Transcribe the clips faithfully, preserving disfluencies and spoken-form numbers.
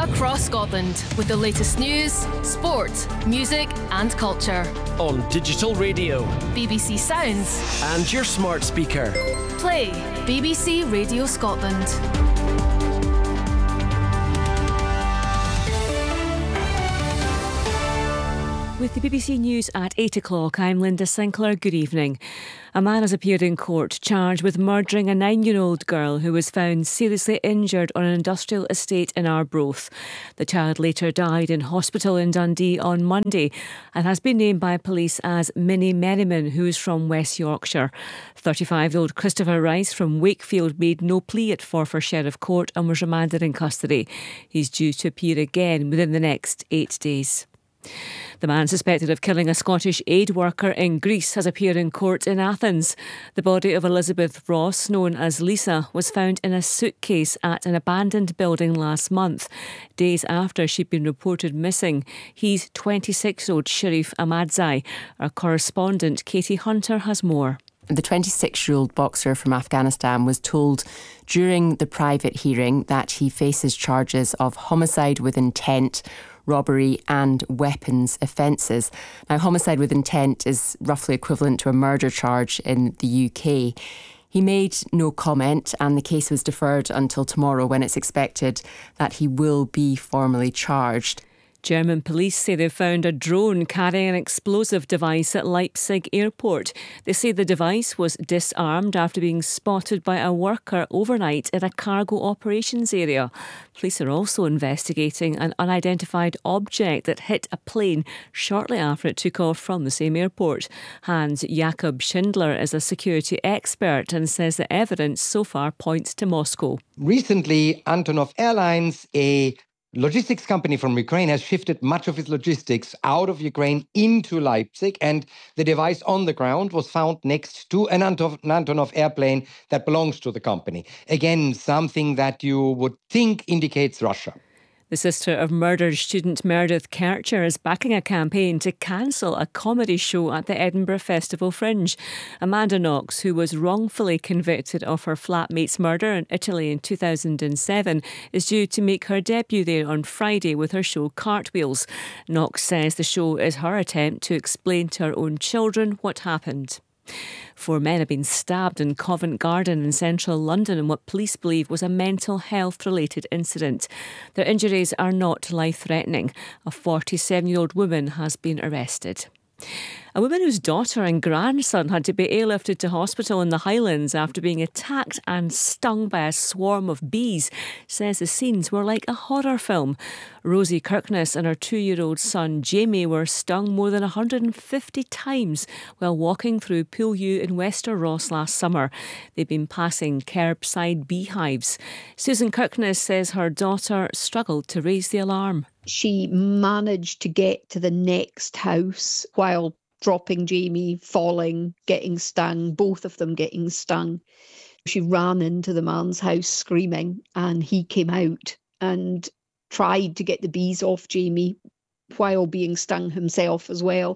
across Scotland with the latest news, sport, music and culture. On digital radio, B B C Sounds and your smart speaker. Play B B C Radio Scotland. With the B B C News at eight o'clock, I'm Linda Sinclair. Good evening. A man has appeared in court charged with murdering a nine-year-old girl who was found seriously injured on an industrial estate in Arbroath. The child later died in hospital in Dundee on Monday and has been named by police as Minnie Merriman, who is from West Yorkshire. thirty-five-year-old Christopher Rice from Wakefield made no plea at Forfar Sheriff Court and was remanded in custody. He's due to appear again within the next eight days. The man suspected of killing a Scottish aid worker in Greece has appeared in court in Athens. The body of Elizabeth Ross, known as Lisa, was found in a suitcase at an abandoned building last month, days after she'd been reported missing. He's twenty-six-year-old Sharif Ahmadzai. Our correspondent Katie Hunter has more. The twenty-six-year-old boxer from Afghanistan was told during the private hearing that he faces charges of homicide with intent, robbery and weapons offences. Now, homicide with intent is roughly equivalent to a murder charge in the U K. He made no comment and the case was deferred until tomorrow, when it's expected that he will be formally charged. German police say they've found a drone carrying an explosive device at Leipzig airport. They say the device was disarmed after being spotted by a worker overnight in a cargo operations area. Police are also investigating an unidentified object that hit a plane shortly after it took off from the same airport. Hans Jakob Schindler is a security expert and says the evidence so far points to Moscow. Recently, Antonov Airlines, a logistics company from Ukraine, has shifted much of its logistics out of Ukraine into Leipzig, and the device on the ground was found next to an Antonov airplane that belongs to the company. Again, something that you would think indicates Russia. The sister of murdered student Meredith Kercher is backing a campaign to cancel a comedy show at the Edinburgh Festival Fringe. Amanda Knox, who was wrongfully convicted of her flatmate's murder in Italy in two thousand seven, is due to make her debut there on Friday with her show Cartwheels. Knox says the show is her attempt to explain to her own children what happened. Four men have been stabbed in Covent Garden in central London in what police believe was a mental health-related incident. Their injuries are not life-threatening. A forty-seven-year-old woman has been arrested. A woman whose daughter and grandson had to be airlifted to hospital in the Highlands after being attacked and stung by a swarm of bees says the scenes were like a horror film. Rosie Kirkness and her two-year-old son Jamie were stung more than one hundred fifty times while walking through Poolew in Wester Ross last summer. They'd been passing curbside beehives. Susan Kirkness says her daughter struggled to raise the alarm. She managed to get to the next house while dropping Jamie, falling, getting stung, both of them getting stung. She ran into the man's house screaming, and he came out and tried to get the bees off Jamie while being stung himself as well,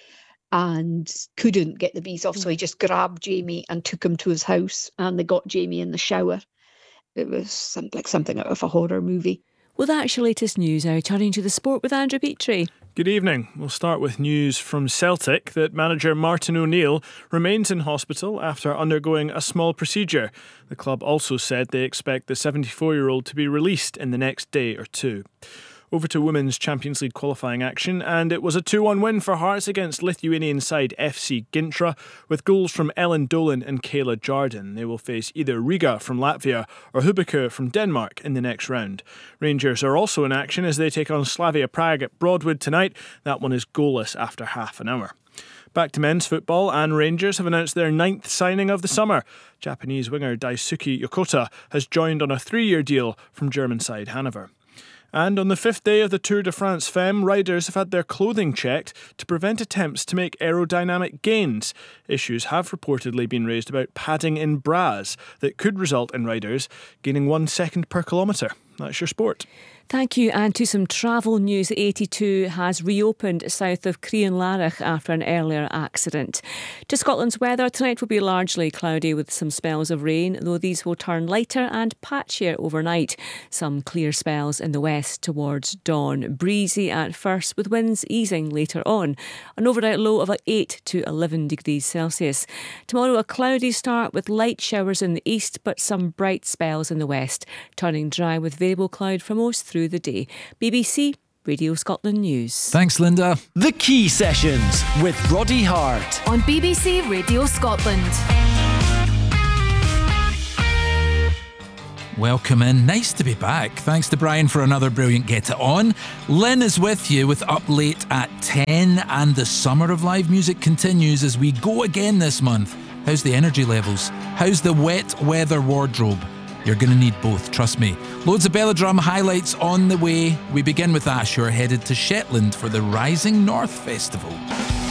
and couldn't get the bees off. So he just grabbed Jamie and took him to his house, and they got Jamie in the shower. It was some, like something out of a horror movie. Well, that's your latest news. Now turning to the sport with Andrew Petrie. Good evening. We'll start with news from Celtic that manager Martin O'Neill remains in hospital after undergoing a small procedure. The club also said they expect the seventy-four-year-old to be released in the next day or two. Over to women's Champions League qualifying action, and it was a two one win for Hearts against Lithuanian side F C Gintra, with goals from Ellen Dolan and Kayla Jardin. They will face either Riga from Latvia or Hubeke from Denmark in the next round. Rangers are also in action as they take on Slavia Prague at Broadwood tonight. That one is goalless after half an hour. Back to men's football, and Rangers have announced their ninth signing of the summer. Japanese winger Daisuke Yokota has joined on a three-year deal from German side Hannover. And on the fifth day of the Tour de France Femme, riders have had their clothing checked to prevent attempts to make aerodynamic gains. Issues have reportedly been raised about padding in bras that could result in riders gaining one second per kilometre. That's your sport. Thank you. And to some travel news, eighty-two has reopened south of Crianlarich after an earlier accident. To Scotland's weather, tonight will be largely cloudy with some spells of rain, though these will turn lighter and patchier overnight. Some clear spells in the west towards dawn. Breezy at first, with winds easing later on. An overnight low of eight to eleven degrees Celsius. Tomorrow, a cloudy start with light showers in the east, but some bright spells in the west, turning dry with variable cloud for most through the day. B B C Radio Scotland News. Thanks, Linda. The Key Sessions with Roddy Hart on B B C Radio Scotland. Welcome in. Nice to be back. Thanks to Brian for another brilliant Get It On. Lynn is with you with Up Late at ten, and the summer of live music continues as we go again this month. How's the energy levels? How's the wet weather wardrobe? You're going to need both, trust me. Loads of Belladrum highlights on the way. We begin with Ash, who are headed to Shetland for the Rising North Festival.